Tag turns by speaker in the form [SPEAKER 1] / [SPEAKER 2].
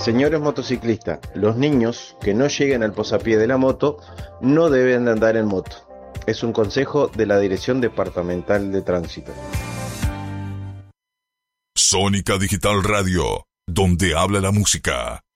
[SPEAKER 1] Señores motociclistas, los niños que no lleguen al posapié de la moto no deben de andar en moto. Es un consejo de la Dirección Departamental de Tránsito.
[SPEAKER 2] Sónica Digital Radio, donde habla la música.